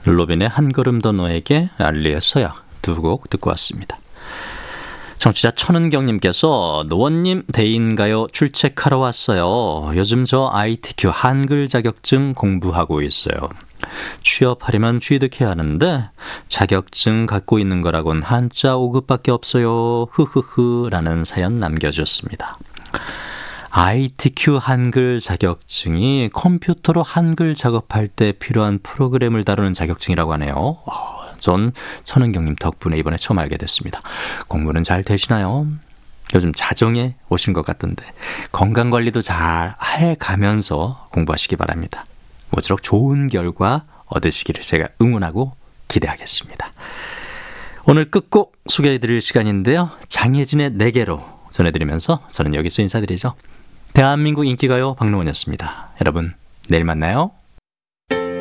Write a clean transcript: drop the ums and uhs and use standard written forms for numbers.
로빈의 한 걸음 더 너에게, 알리의 서약 두 곡 듣고 왔습니다. 청취자 천은경님께서 노원님 대인가요 출첵하러 왔어요. 요즘 저 ITQ 한글 자격증 공부하고 있어요. 취업하려면 취득해야 하는데 자격증 갖고 있는 거라곤 한자 5급밖에 없어요. 흐흐흐 라는 사연 남겨주셨습니다. ITQ 한글 자격증이 컴퓨터로 한글 작업할 때 필요한 프로그램을 다루는 자격증이라고 하네요. 전 천은경님 덕분에 이번에 처음 알게 됐습니다. 공부는 잘 되시나요? 요즘 자정에 오신 것 같던데 건강관리도 잘 해가면서 공부하시기 바랍니다. 모쪼록 좋은 결과 얻으시기를 제가 응원하고 기대하겠습니다. 오늘 끝곡 소개해드릴 시간인데요. 장혜진의 내게로 전해드리면서 저는 여기서 인사드리죠. 대한민국 인기가요 박노원이었습니다. 여러분 내일 만나요.